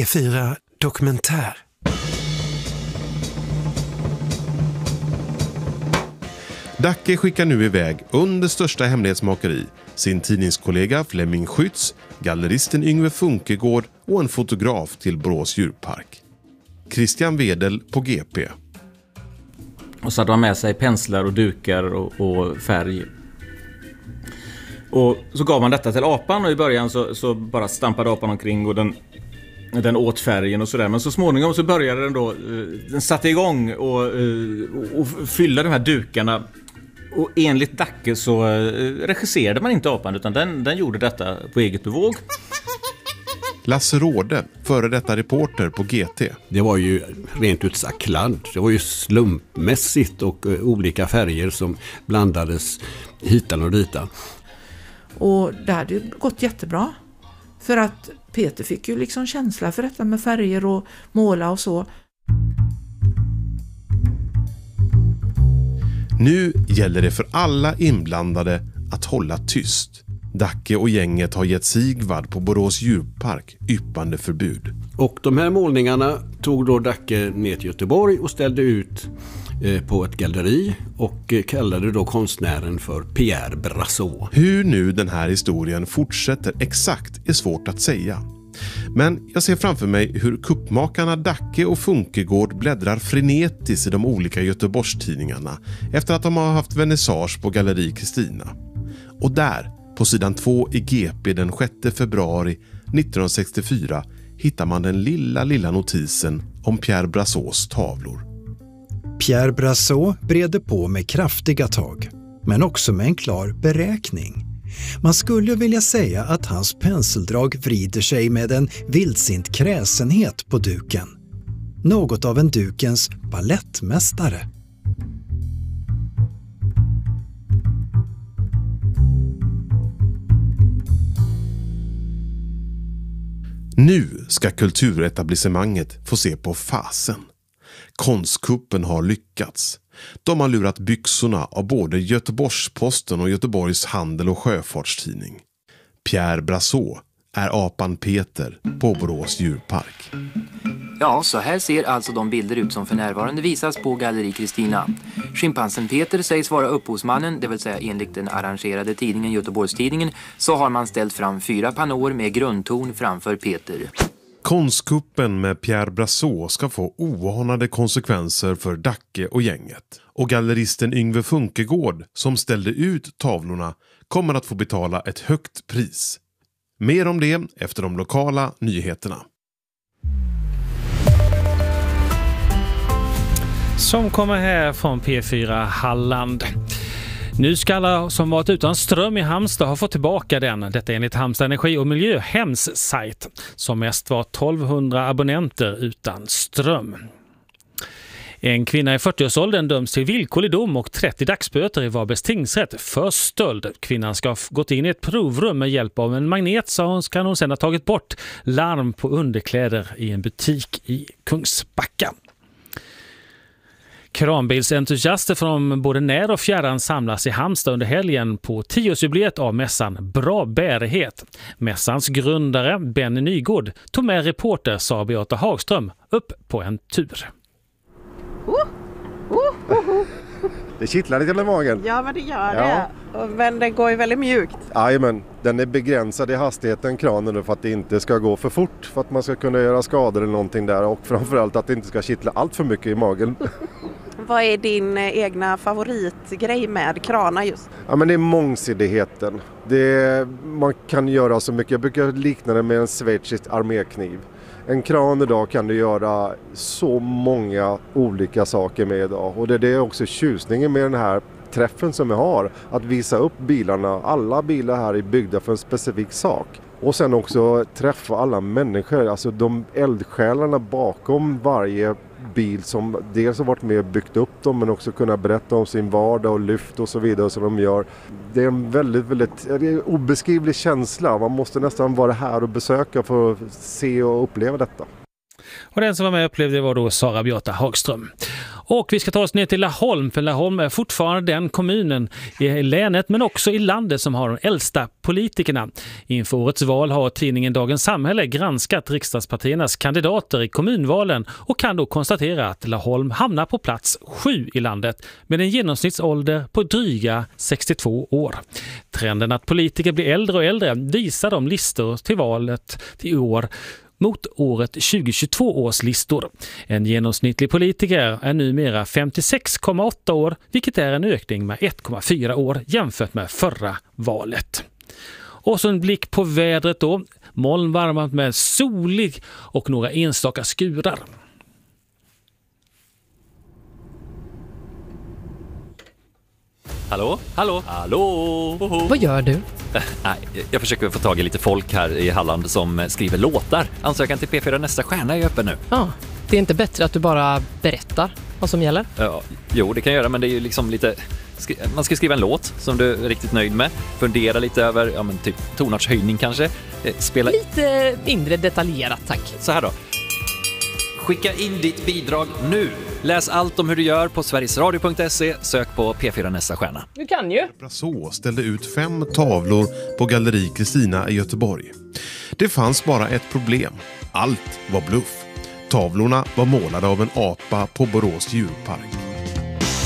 P4 Dokumentär. Dacke skickar nu iväg under största hemlighetsmakeri sin tidningskollega Flemming Schütz, galleristen Yngve Funkegård och en fotograf till Borås djurpark. Christian Wedel på GP. Och så hade de med sig penslar och dukar och färg. Och så gav man detta till apan och i början så bara stampade apan omkring och den åt färgen och sådär. Men så småningom så började den satte igång och fylla de här dukarna. Och enligt Dacke så regisserade man inte apan utan den gjorde detta på eget bevåg. Lasse Råde, före detta reporter på GT. Det var ju rent ut sagt kladd. Det var ju slumpmässigt och olika färger som blandades hitan och ditan. Och det hade ju gått jättebra. För att Peter fick ju liksom känsla för detta med färger och måla och så. Nu gäller det för alla inblandade att hålla tyst. Dacke och gänget har gett Sigvard på Borås djurpark yppande förbud. Och de här målningarna tog då Dacke ner till Göteborg och ställde ut på ett galleri och kallade då konstnären för Pierre Brassot. Hur nu den här historien fortsätter exakt är svårt att säga. Men jag ser framför mig hur kuppmakarna Dacke och Funkegård bläddrar frenetiskt i de olika Göteborgstidningarna efter att de har haft vernissage på Galleri Kristina. Och där, på sidan 2 i GP den 6 februari 1964 hittar man den lilla notisen om Pierre Brassots tavlor. Pierre Brassot breder på med kraftiga tag, men också med en klar beräkning. Man skulle vilja säga att hans penseldrag vrider sig med en vildsint kräsenhet på duken. Något av en dukens ballettmästare. Nu ska kulturetablissemanget få se på fasen. Konstkuppen har lyckats. De har lurat byxorna av både Göteborgs-Posten och Göteborgs Handel- och Sjöfartstidning. Pierre Brassot är apan Peter på Borås djurpark. Ja, så här ser alltså de bilder ut som för närvarande visas på Galleri Kristina. Schimpansen Peter sägs vara upphovsmannen, det vill säga enligt den arrangerade tidningen Göteborgstidningen så har man ställt fram 4 pannor med grundton framför Peter. Konstkuppen med Pierre Brassot ska få oanade konsekvenser för Dacke och gänget. Och galleristen Yngve Funkegård som ställde ut tavlorna kommer att få betala ett högt pris. Mer om det efter de lokala nyheterna. Som kommer här från P4 Halland. Nu ska alla som varit utan ström i Halmstad ha fått tillbaka den. Detta enligt Halmstad Energi och Miljöhems sajt. Som mest var 1200 abonnenter utan ström. En kvinna i 40-årsåldern döms till villkorlig dom och 30 dagsböter i Varbergs tingsrätt för stöld. Kvinnan ska ha gått in i ett provrum med hjälp av en magnet så kan hon sedan ha tagit bort larm på underkläder i en butik i Kungsbacka. Kranbilsentusiaster från både när och fjärran samlas i Halmstad under helgen på 10-årsjubileet av mässan Bra bärighet. Mässans grundare Benny Nygård tog med reporter Sara-Beata Hagström upp på en tur. Det kittlar lite i magen. Ja, men det gör det. Men den går ju väldigt mjukt. Jajamän, den är begränsad i hastigheten, kranen, för att det inte ska gå för fort. För att man ska kunna göra skador eller någonting där. Och framförallt att det inte ska kittla allt för mycket i magen. Vad är din egna favoritgrej med krana just? Ja, men det är mångsidigheten. Man kan göra så mycket. Jag brukar likna det med en schweizisk armékniv. En kran idag kan du göra så många olika saker med idag. Och det är också tjusningen med den här träffen som jag har. Att visa upp bilarna. Alla bilar här är byggda för en specifik sak. Och sen också träffa alla människor. Alltså de eldsjälarna bakom varje bil som dels har varit med och byggt upp dem men också kunna berätta om sin vardag och lyft och så vidare som de gör. Det är en väldigt obeskrivlig känsla. Man måste nästan vara här och besöka för att se och uppleva detta. Och den som var med och upplevde var då Sara-Beata Hagström. Och vi ska ta oss ner till Laholm, för Laholm är fortfarande den kommunen i länet men också i landet som har de äldsta politikerna. Inför årets val har tidningen Dagens Samhälle granskat riksdagspartiernas kandidater i kommunvalen och kan då konstatera att Laholm hamnar på plats 7 i landet med en genomsnittsålder på dryga 62 år. Trenden att politiker blir äldre och äldre visar de listor till valet i år mot året 2022 års listor. En genomsnittlig politiker är numera 56,8 år, vilket är en ökning med 1,4 år jämfört med förra valet. Och så en blick på vädret då. Molnvarmat med solig och några enstaka skurar. Hallå? Hallå? Hallå? Vad gör du? Nej, jag försöker få tag i lite folk här i Halland som skriver låtar. Ansökan till P4 Nästa Stjärna är öppen nu. Ja, det är inte bättre att du bara berättar vad som gäller? Ja, jo, det kan jag göra, men det är ju liksom lite... Man ska skriva en låt som du är riktigt nöjd med. Fundera lite över, ja men typ tonartshöjning kanske. Spela... Lite mindre detaljerat, tack. Så här då. Skicka in ditt bidrag nu. Läs allt om hur du gör på sverigesradio.se. Sök på P4 Nästa Stjärna. Du kan ju. Så ställde ut 5 tavlor på Galleri Kristina i Göteborg. Det fanns bara ett problem. Allt var bluff. Tavlorna var målade av en apa på Borås djurpark.